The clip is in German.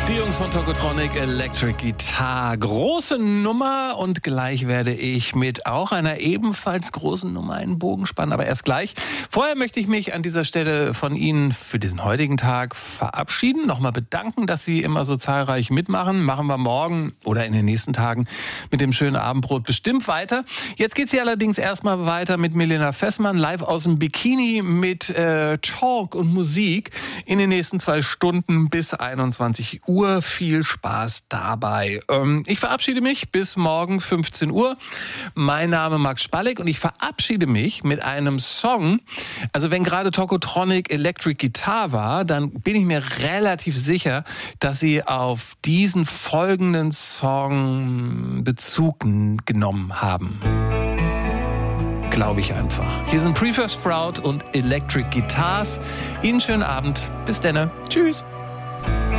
Die Jungs von Tokotronic Electric Guitar. Große Nummer und gleich werde ich mit auch einer ebenfalls großen Nummer einen Bogen spannen, aber erst gleich. Vorher möchte ich mich an dieser Stelle von Ihnen für diesen heutigen Tag verabschieden. Nochmal bedanken, dass Sie immer so zahlreich mitmachen. Machen wir morgen oder in den nächsten Tagen mit dem schönen Abendbrot bestimmt weiter. Jetzt geht's hier allerdings erstmal weiter mit Milena Fessmann, live aus dem Bikini mit Talk und Musik in den nächsten 2 Stunden bis 21 Uhr. Viel Spaß dabei. Ich verabschiede mich bis morgen 15 Uhr. Mein Name Max Spalleck und ich verabschiede mich mit einem Song. Also wenn gerade Tokotronic Electric Guitar war, dann bin ich mir relativ sicher, dass Sie auf diesen folgenden Song Bezug genommen haben. Glaube ich einfach. Hier sind Prefab Sprout und Electric Guitars. Ihnen schönen Abend. Bis dann. Tschüss.